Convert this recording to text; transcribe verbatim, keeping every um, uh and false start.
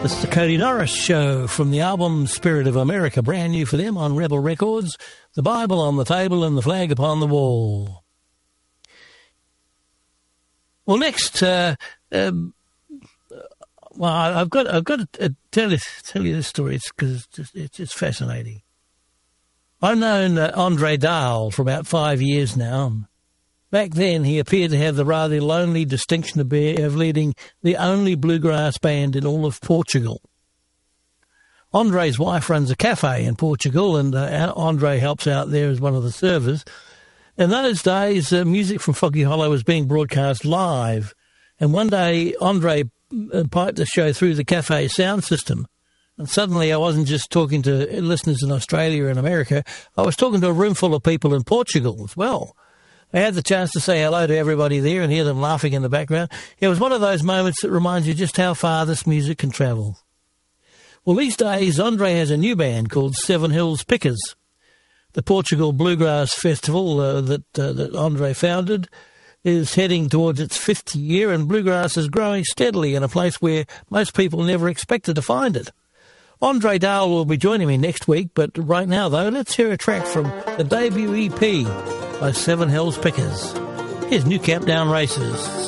It's the Cody Norris Show from the album Spirit of America, brand new for them on Rebel Records. The Bible on the table and the flag upon the wall. Well, next, uh, um, well, I've got I've got to tell you tell you this story. It's because it's just, it's just fascinating. I've known uh, Andre Dahl for about five years now. Back then, he appeared to have the rather lonely distinction of, be, of leading the only bluegrass band in all of Portugal. Andre's wife runs a cafe in Portugal, and uh, Andre helps out there as one of the servers. In those days, uh, music from Foggy Hollow was being broadcast live, and one day Andre uh, piped the show through the cafe sound system, and suddenly I wasn't just talking to listeners in Australia and America, I was talking to a room full of people in Portugal as well. I had the chance to say hello to everybody there and hear them laughing in the background. It was one of those moments that reminds you just how far this music can travel. Well, these days, Andre has a new band called Seven Hills Pickers. The Portugal Bluegrass Festival uh, that, uh, that Andre founded is heading towards its fifth year, and bluegrass is growing steadily in a place where most people never expected to find it. Andre Dahl will be joining me next week, but right now, though, let's hear a track from the debut E P by Seven Hills Pickers. Here's New Camp Down Races.